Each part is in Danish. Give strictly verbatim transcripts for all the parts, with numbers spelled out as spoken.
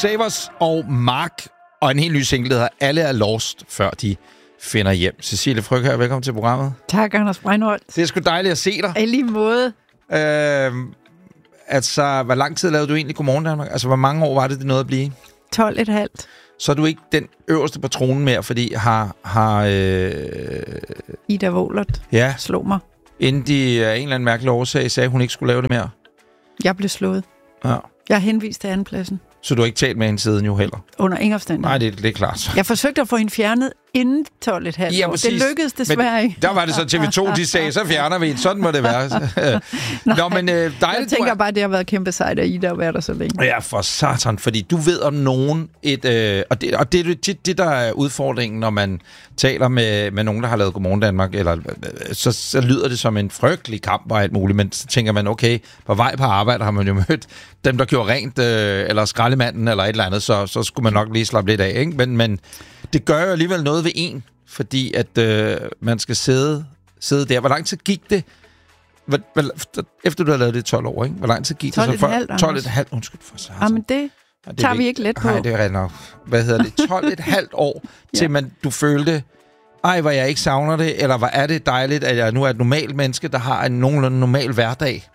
Savers og Mark, og en helt ny single, der hedder Alle er lost, før de finder hjem. Cecilie Frøkjær, her, velkommen til programmet. Tak, Anders Breinholt. Det er sgu dejligt at se dig. I lige måde. Øh, altså, hvor lang tid lavede du egentlig Godmorgen Danmark? Altså, hvor mange år var det, det nåede at blive? tolv et halvt. Så er du ikke den øverste på tronen mere, fordi har... har øh, Ida Wohlert ja, slog mig. Inden de af en eller anden mærkelig årsag sagde, at hun ikke skulle lave det mere. Jeg blev slået. Ja. Jeg er henvist til andenpladsen. Så du har ikke talt med hende siden jo heller? Under ingen omstændighed. Nej, det, det er klart. Jeg forsøgte at få hende fjernet inden tolv et halvt Ja, år. præcis. Det lykkedes desværre ikke. Der var det så T V to, de sagde, så fjerner vi en. Sådan må det være. Nej, Nå, men øh, dejligt. Jeg tænker er... bare, at det har været kæmpe sejt af Ida at være der så længe. Ja, for satan. Fordi du ved om nogen... Et, øh, og det, og det er det, det, der er udfordringen, når man taler med, med nogen, der har lavet Godmorgen Danmark. Eller, så, så lyder det som en frygtelig kamp og alt muligt. Men så tænker man, okay, på vej på arbejde har man jo mødt dem, der gjorde rent, øh, eller skraldemanden, eller et eller andet. Så, så skulle man nok lige slappe lidt af, ikke? Men, men det gør jo alligevel noget ved en, fordi at øh, man skal sidde, sidde der. Hvor lang tid gik det, hvor, hvor, efter du har lavet det i tolv år, ikke? Hvor lang tid gik det så? tolv et halvt, undskyld for sig. Ja, men det, ja, det tager vi ikke let på. Nej, det er rigtig nok. Hvad hedder det? tolv et halvt år, ja. Til man, du følte, ej, hvor jeg ikke savner det, eller hvor er det dejligt, at jeg nu er et normalt menneske, der har en nogenlunde normal hverdag.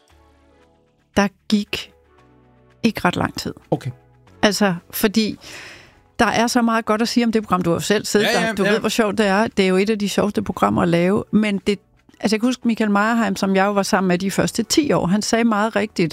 Der gik ikke ret lang tid. Okay. Altså, fordi... Der er så meget godt at sige om det program. Du har jo selv siddet ja, ja, der. Du ja. ved, hvor sjovt det er. Det er jo et af de sjoveste programmer at lave. Men det, altså jeg kan huske Michael Meyerheim, som jeg jo var sammen med de første ti år. Han sagde meget rigtigt.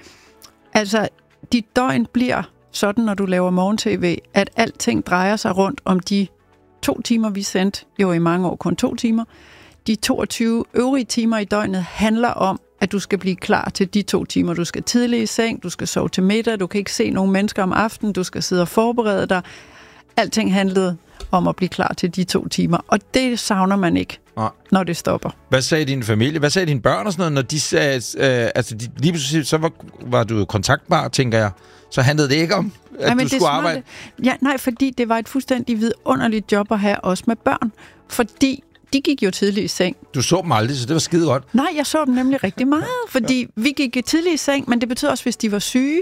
Altså, dit døgn bliver sådan, når du laver morgen-tv, at alting drejer sig rundt om de to timer, vi sendte. Jo, i mange år kun to timer. De toogtyve øvrige timer i døgnet handler om, at du skal blive klar til de to timer. Du skal tidligt i seng, du skal sove til middag, du kan ikke se nogen mennesker om aftenen, du skal sidde og forberede dig. Alting handlede om at blive klar til de to timer, og det savner man ikke, nej, når det stopper. Hvad sagde din familie? Hvad sagde dine børn og sådan noget, når de sagde, øh, altså de, lige pludselig, så var, var du kontaktbar, tænker jeg. Så handlede det ikke om, at nej, du skulle arbejde? Ja, nej, fordi det var et fuldstændig vidunderligt job at have, også med børn. Fordi de gik jo tidligt i seng. Du så dem aldrig, så det var skide godt. Nej, jeg så dem nemlig rigtig meget, fordi ja. vi gik tidligt i seng, men det betød også, hvis de var syge,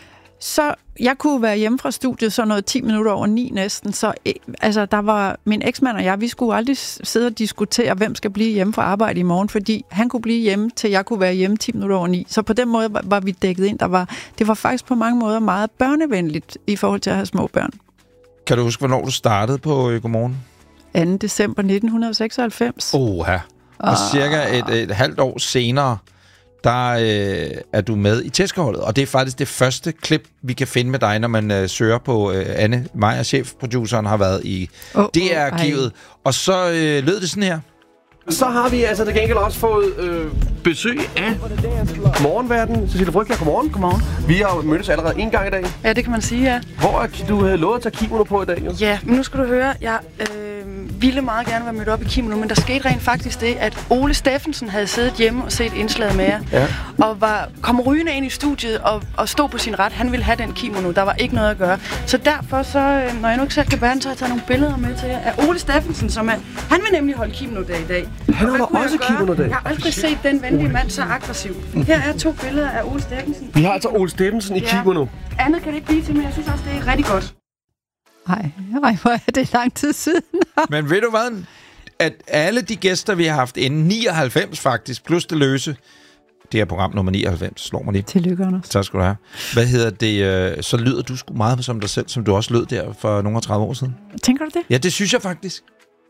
så jeg kunne være hjemme fra studiet så noget ti minutter over ni næsten, så altså, der var min eksmand og jeg, vi skulle aldrig sidde og diskutere, hvem skal blive hjemme fra arbejde i morgen, fordi han kunne blive hjemme, til jeg kunne være hjemme ti minutter over ni. Så på den måde var, var vi dækket ind. Der var, det var faktisk på mange måder meget børnevenligt i forhold til at have små børn. Kan du huske, hvornår du startede på øh, Godmorgen? anden december nitten seksoghalvfems. Oha. Og oh. cirka et, et halvt år senere, der øh, er du med i tæskeholdet. Og det er faktisk det første klip, vi kan finde med dig, når man øh, søger på øh, Anne Meyer, chefproduceren, har været i oh, D R-arkivet. Oh, og så øh, lød det sådan her. Så har vi altså til gengæld også fået øh, besøg af Morgenverden. Cecilie Frøkjær, godmorgen. Godmorgen. Vi har jo mødtes allerede en gang i dag. Ja, det kan man sige, ja. Hvor du havde lovet at tage kimono på i dag, jo? Ja, men nu skal du høre, jeg øh, ville meget gerne være mødt op i kimono, men der skete rent faktisk det, at Ole Steffensen havde siddet hjemme og set indslaget med jer, ja. og var, kom rygende ind i studiet og, og stod på sin ret. Han ville have den kimono, der var ikke noget at gøre. Så derfor, så, øh, når jeg nu ikke selv kan bære den, så har jeg taget nogle billeder med til jer af Ole Steffensen, som er, han vil nemlig holde kimono-dag i dag. Han holder også kimono-dag? Jeg har aldrig set den venlige mand så aggressiv. Her er to billeder af Ole Steffensen. Vi har altså Ole Steffensen i ja. kimono. Andet kan det ikke blive til, men jeg synes også, det er rigtig godt. Ej, ej, hvor er det lang tid siden. Men ved du hvad? At alle de gæster, vi har haft inden nioghalvfems faktisk, plus det løse, det er program nummer nioghalvfems, slår mig lige. Tillykke, Anders. Tak skal du have. Hvad hedder det? Øh, så lyder du sgu meget som dig selv, som du også lød der for nogle og tredive år siden. Tænker du det? Ja, det synes jeg faktisk.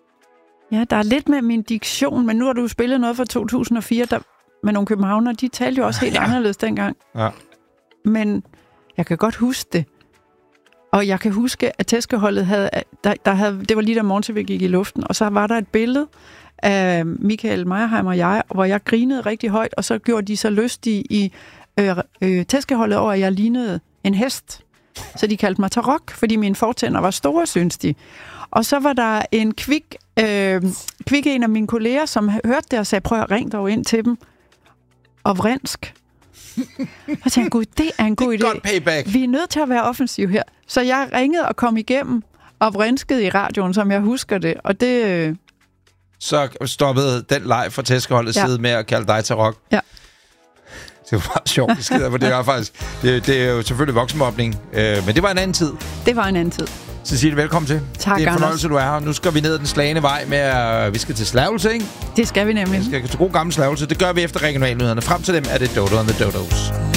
Ja, der er lidt med min diktion, men nu har du spillet noget fra to tusind og fire, der, med nogle københavnere, de talte jo også helt ja. anderledes dengang. Ja. Men jeg kan godt huske det. Og jeg kan huske, at tæskeholdet havde, der, der havde, det var lige da morgen-tv gik i luften, og så var der et billede af Michael Meyerheim og jeg, hvor jeg grinede rigtig højt, og så gjorde de så lystige i øh, øh, tæskeholdet over, at jeg lignede en hest. Så de kaldte mig Tarok, fordi mine fortænder var store, synes de. Og så var der en kvik, øh, kvik en af mine kolleger, som hørte det og sagde, prøv at ringe dog ind til dem. Og vrensk. Og tænkte, gud, det er en god det er idé. godt payback. Vi er nødt til at være offensiv her. Så jeg ringede og kom igennem og vrenskede i radioen, som jeg husker det. Og det... Øh... Så stoppede den leg for tæskeholdet ja. side med at kalde dig Tarok. Ja. Det var bare sjovt, det skider, for det var faktisk... Det, det er jo selvfølgelig voksenmobning, øh, men det var en anden tid. Det var en anden tid. Cecilie, velkommen til. Tak, det er en fornøjelse, Anders. du er her. Nu skal vi ned ad den slagende vej med at... Vi skal til Slagelse, ikke? Det skal vi nemlig. Vi skal til god gammel Slagelse. Det gør vi efter regionalnyhederne. Frem til dem er det Dodo and the Dodos.